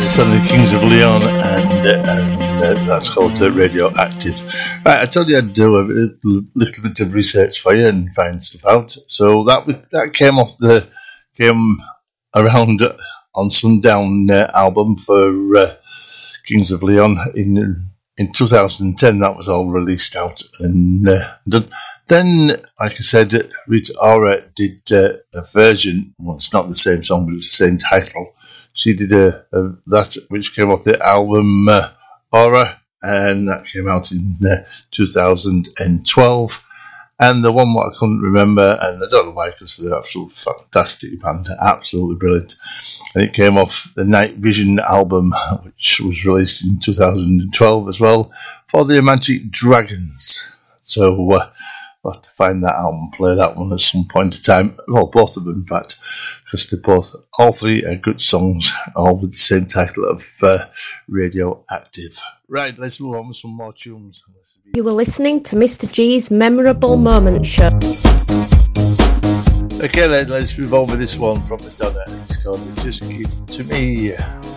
Son of the Kings of Leon, and that's called Radioactive. Right, I told you I'd do a little bit of research for you and find stuff out. So that came around on Sundown album for Kings of Leon in 2010. That was all released out and done. Then, like I said, Rita Ora did a version. Well, it's not the same song, but it's the same title. She did that, which came off the album Aura, and that came out in 2012. And the one what I couldn't remember, and I don't know why, because they're absolutely fantastic band, absolutely brilliant. And it came off the Night Vision album, which was released in 2012 as well, for the Magic Dragons. So I'll have to find that out and play that one at some point in time. Well, both of them, in fact, because all three are good songs, all with the same title of Radioactive. Right, let's move on with some more tunes. You were listening to Mr. G's Memorable Moments Show. Okay, let's move on with this one from Madonna. It's called Just Give to Me.